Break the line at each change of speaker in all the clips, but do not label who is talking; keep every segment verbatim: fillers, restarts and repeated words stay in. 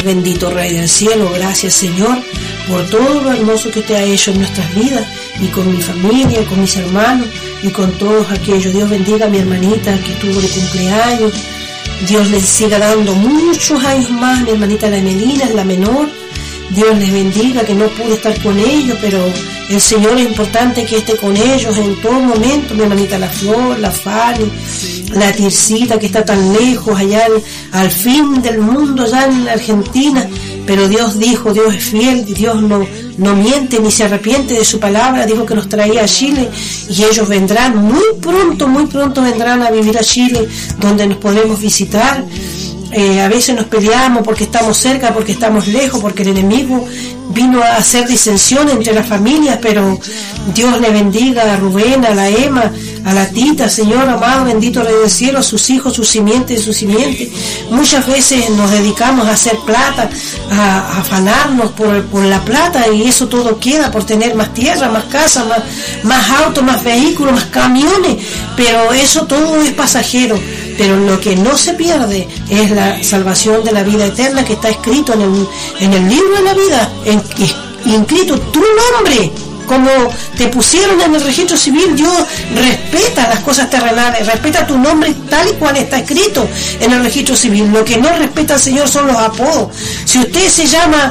bendito Rey del cielo. Gracias, Señor, por todo lo hermoso que usted ha hecho en nuestras vidas, y con mi familia, y con mis hermanos, y con todos aquellos. Dios bendiga a mi hermanita que estuvo de cumpleaños. Dios les siga dando muchos años más. Mi hermanita la Emelina es la menor. Dios les bendiga, que no pude estar con ellos, pero el Señor es importante que esté con ellos en todo momento. Mi hermanita la Flor, la Fanny, la Tircita, que está tan lejos, allá al, al fin del mundo, allá en Argentina. Pero Dios dijo, Dios es fiel, Dios no, no miente ni se arrepiente de su palabra. Dijo que nos traía a Chile, y ellos vendrán muy pronto, muy pronto vendrán a vivir a Chile, donde nos podremos visitar. Eh, a veces nos peleamos porque estamos cerca, porque estamos lejos, porque el enemigo vino a hacer disensión entre las familias, pero Dios le bendiga a Rubén, a la Emma, a la Tita, Señor amado, bendito Rey del cielo, a sus hijos, sus simientes, sus simientes. Muchas veces nos dedicamos a hacer plata, a, a afanarnos por, por la plata, y eso todo queda por tener más tierra, más casa, más, más autos, más vehículos, más camiones, pero eso todo es pasajero. Pero lo que no se pierde es la salvación de la vida eterna, que está escrito en el, en el libro de la vida, en, inscrito tu nombre, como te pusieron en el registro civil. Dios respeta las cosas terrenales, respeta tu nombre tal y cual está escrito en el registro civil. Lo que no respeta el Señor son los apodos. Si usted se llama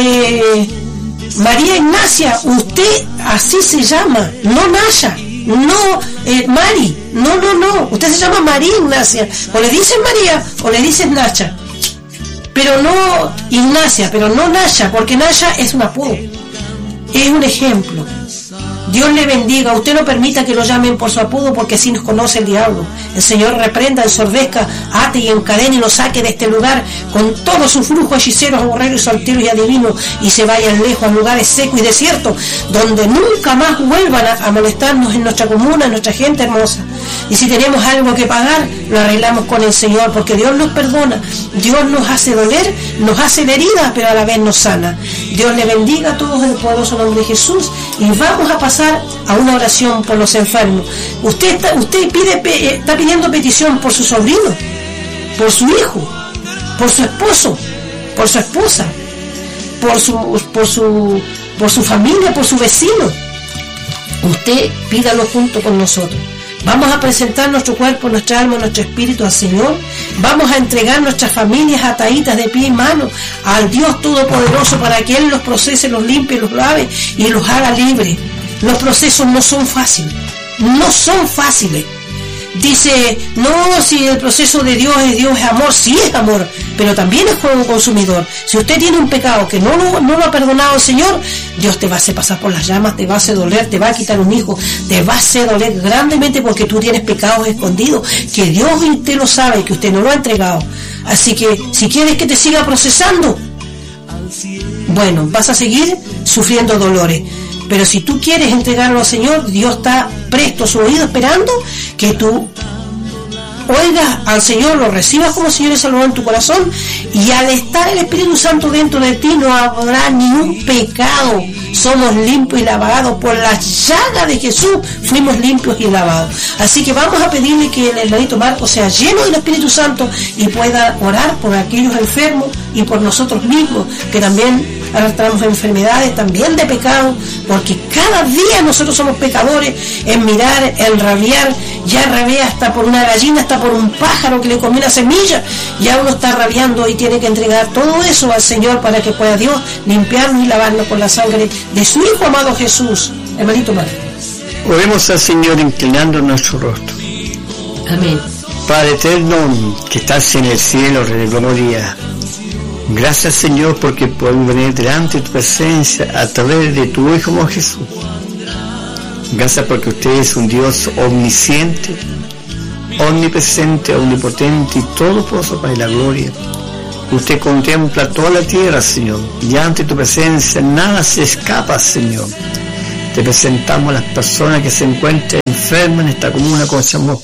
eh, María Ignacia, usted así se llama, no Naya, no eh, Mari, no, no, no, usted se llama María Ignacia, o le dicen María o le dicen Nacha, pero no Ignacia, pero no Naya, porque Naya es un apodo, es un ejemplo. Dios le bendiga. Usted no permita que lo llamen por su apodo, porque así nos conoce el diablo. El Señor reprenda, ensordezca, ate y encadene y lo saque de este lugar con todo su flujo, hechiceros, aborreros, solteros y adivinos, y se vayan lejos a lugares secos y desiertos, donde nunca más vuelvan a, a molestarnos en nuestra comuna, en nuestra gente hermosa. Y si tenemos algo que pagar, lo arreglamos con el Señor, porque Dios nos perdona, Dios nos hace doler, nos hace la herida, pero a la vez nos sana. Dios le bendiga a todos en el poderoso nombre de Jesús, y vamos a pasar a una oración por los enfermos. Usted está, usted pide, está pidiendo petición por su sobrino, por su hijo, por su esposo, por su esposa, por su, por su, por su familia, por su vecino. Usted pídalo junto con nosotros. Vamos a presentar nuestro cuerpo, nuestra alma, nuestro espíritu al Señor. Vamos a entregar nuestras familias ataditas de pie y mano al Dios Todopoderoso, para que Él los procese, los limpie, los lave y los haga libres. Los procesos no son fáciles, no son fáciles. Dice, no, si el proceso de Dios es Dios es amor, sí es amor, pero también es juego consumidor. Si usted tiene un pecado que no lo, no lo ha perdonado el Señor, Dios te va a hacer pasar por las llamas, te va a hacer doler, te va a quitar un hijo, te va a hacer doler grandemente, porque tú tienes pecados escondidos, que Dios usted lo sabe, que usted no lo ha entregado. Así que, si quieres que te siga procesando, bueno, vas a seguir sufriendo dolores. Pero si tú quieres entregarlo al Señor, Dios está presto, su oído, esperando que tú oigas al Señor, lo recibas como Señor y Salvador en tu corazón, y al estar el Espíritu Santo dentro de ti no habrá ningún pecado. Somos limpios y lavados por la llaga de Jesús, fuimos limpios y lavados. Así que vamos a pedirle que el hermanito Marco sea lleno del Espíritu Santo y pueda orar por aquellos enfermos y por nosotros mismos, que también arrastramos enfermedades, también de pecado, porque cada día nosotros somos pecadores en mirar, en rabiar. Ya rabia hasta por una gallina, hasta por un pájaro que le comió una semilla, ya uno está rabiando, y tiene que entregar todo eso al Señor para que pueda Dios limpiarnos y lavarnos con la sangre de su Hijo amado Jesús. Hermanito Marco.
Oremos al Señor inclinando nuestro rostro.
Amén.
Padre eterno, que estás en el cielo, Rey de gloria, gracias, Señor, porque podemos venir delante de tu presencia a través de tu Hijo como Jesús. Gracias porque usted es un Dios omnisciente, omnipresente, omnipotente y todopoderoso, para la gloria. Usted contempla toda la tierra, Señor, y ante tu presencia nada se escapa, Señor. Te presentamos a las personas que se encuentran enfermas en esta comuna con ese amor.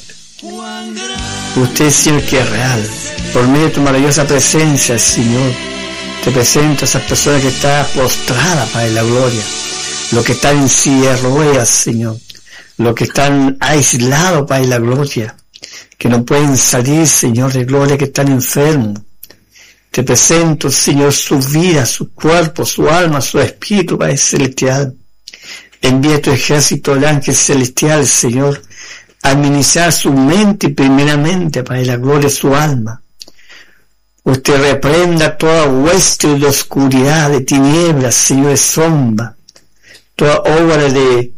Usted es el que es real. Por medio de tu maravillosa presencia, Señor, te presento a esas personas que están postradas, para la gloria, los que están en silla de ruedas, Señor, los que están aislados, para la gloria, que no pueden salir, Señor de gloria, que están enfermos. Te presento, Señor, su vida, su cuerpo, su alma, su espíritu, Padre celestial. Envía tu ejército de ángeles celestiales, Señor, a administrar su mente primeramente, Padre, la gloria de su alma. Usted reprenda toda hueste de oscuridad, de tinieblas, Señor, de sombra, toda obra de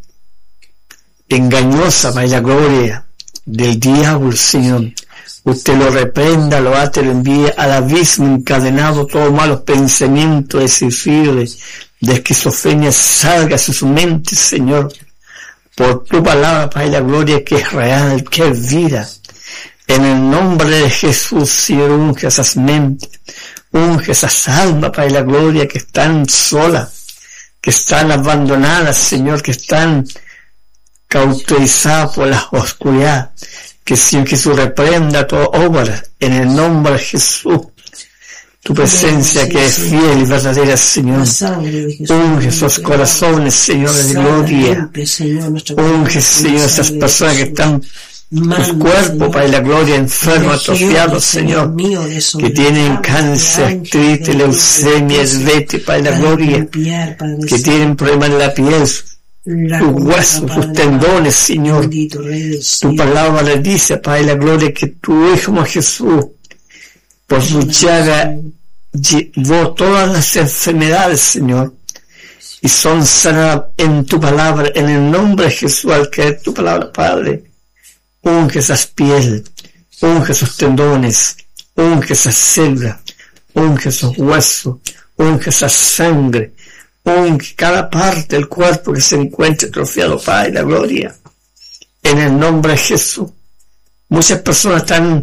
engañosa, Padre, la gloria del diablo, Señor. Usted lo reprenda, lo ate, lo envíe al abismo encadenado, todos malos pensamientos, de suicidio, de, de esquizofrenia, salga de su mente, Señor, por tu palabra, Padre, la gloria que es real, que es vida. En el nombre de Jesús, Señor, unge esas mentes, unge esas almas, Padre, la gloria que están solas, que están abandonadas, Señor, que están cauterizadas por la oscuridad. Que Señor Jesús reprenda toda obra en el nombre de Jesús. Tu presencia que es fiel y verdadera, Señor. Unge esos corazones, Señor, de gloria. Unge, Señor, esas personas que están tus cuerpos, Padre, la gloria, enfermos, atrofiados, Señor, que tienen cáncer, artritis, leucemia, diabetes, Padre, la gloria, que tienen problemas en la piel, tus huesos, tus tendones, Señor. Tu palabra le dice, Padre, la gloria, que tu Hijo Jesús, por su llaga, llevó todas las enfermedades, Señor, y son sanadas en tu palabra, en el nombre de Jesús, al creer tu palabra, Padre. Unge esas pieles, unge esos tendones, unge esas células, unge esos huesos, unge esa sangre, unge cada parte del cuerpo que se encuentre atrofiado, Padre, la gloria. En el nombre de Jesús. Muchas personas están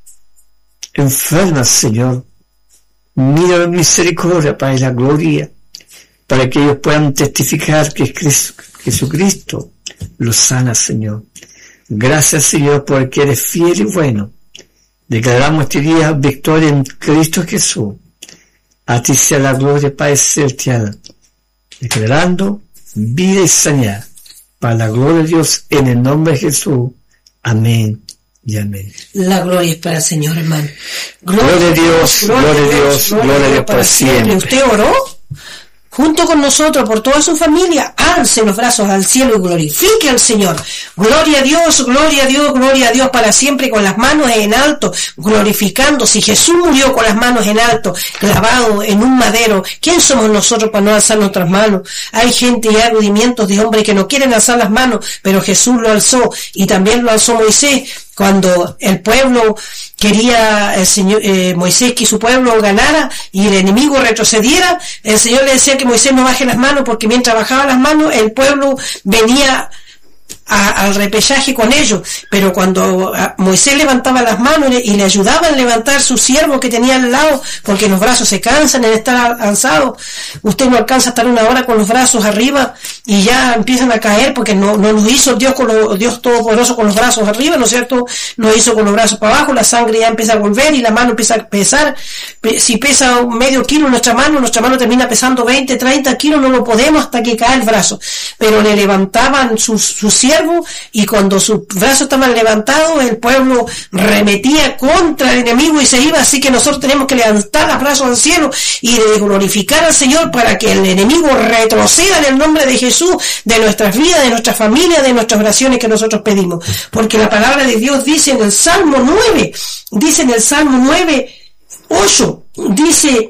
enfermas, Señor. Mira en misericordia, Padre, la gloria, para que ellos puedan testificar que Jesucristo los sana, Señor. Gracias, Señor, porque eres fiel y bueno. Declaramos este día victoria en Cristo Jesús. A ti sea la gloria, Padre celestial. Declarando vida y sanidad. Para la gloria de Dios, en el nombre de Jesús. Amén y amén.
La gloria es para el Señor, hermano.
Gloria a Dios, gloria a Dios, gloria a Dios para siempre.
¿Usted oró? Junto con nosotros, por toda su familia, alce los brazos al cielo y glorifique al Señor. Gloria a Dios, gloria a Dios, gloria a Dios para siempre, con las manos en alto, glorificando. Si Jesús murió con las manos en alto, clavado en un madero, ¿quién somos nosotros para no alzar nuestras manos? Hay gente y hay rudimientos de hombres que no quieren alzar las manos, pero Jesús lo alzó, y también lo alzó Moisés. Cuando el pueblo quería, el Señor, eh, Moisés que su pueblo ganara y el enemigo retrocediera, el Señor le decía que Moisés no baje las manos, porque mientras bajaba las manos el pueblo venía a, al repechaje con ellos. Pero cuando Moisés levantaba las manos y le ayudaba a levantar su siervo que tenía al lado, porque los brazos se cansan en estar alzados, usted no alcanza a estar una hora con los brazos arriba y ya empiezan a caer, porque no, no nos hizo Dios con lo, Dios Todopoderoso con los brazos arriba, ¿no es cierto? Nos hizo con los brazos para abajo, la sangre ya empieza a volver y la mano empieza a pesar. Si pesa medio kilo nuestra mano, nuestra mano termina pesando veinte, treinta kilos, no lo podemos hasta que cae el brazo. Pero le levantaban su, su siervo, y cuando sus brazos estaban levantados, el pueblo remetía contra el enemigo y se iba. Así que nosotros tenemos que levantar los brazos al cielo y de glorificar al Señor para que el enemigo retroceda en el nombre de Jesús, de nuestras vidas, de nuestra familia, de nuestras oraciones que nosotros pedimos. Porque la palabra de Dios dice en el Salmo nueve, dice en el Salmo nueve, ocho, dice: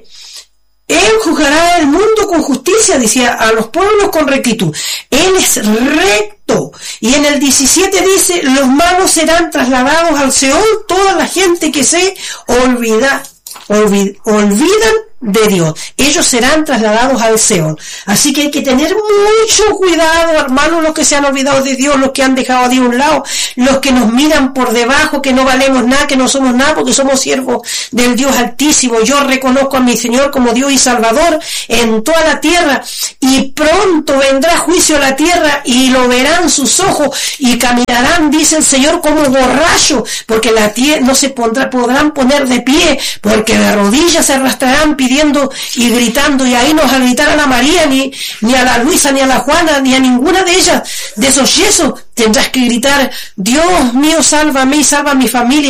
Él juzgará el mundo con justicia, decía, a los pueblos con rectitud. Él es recto. Y en el diecisiete dice: los malos serán trasladados al Seol, toda la gente que se olvida, olvid, olvidan de Dios, ellos serán trasladados al Seol. Así que hay que tener mucho cuidado, hermanos, los que se han olvidado de Dios, los que han dejado a Dios a un lado, los que nos miran por debajo, que no valemos nada, que no somos nada, porque somos siervos del Dios Altísimo. Yo reconozco a mi Señor como Dios y Salvador en toda la tierra, y pronto vendrá juicio a la tierra, y lo verán sus ojos, y caminarán, dice el Señor, como borracho, porque la tierra no se pondrá, podrán poner de pie, porque de rodillas se arrastrarán pidiendo y gritando. Y ahí no vas a gritar a la María, ni, ni a la Luisa, ni a la Juana, ni a ninguna de ellas, de esos yesos. Tendrás que gritar: Dios mío, sálvame y salva a mi familia.